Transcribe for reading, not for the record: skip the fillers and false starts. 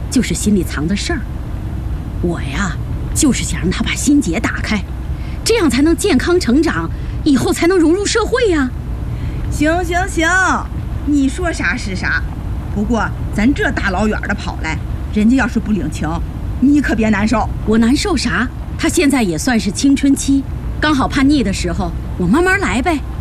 就是心里藏的事儿。我呀，就是想让他把心结打开，这样才能健康成长，以后才能融入社会呀。 行行行，你说啥是啥。不过咱这大老远的跑来，人家要是不领情，你可别难受。 我难受啥？他现在也算是青春期，刚好叛逆的时候，我慢慢来呗。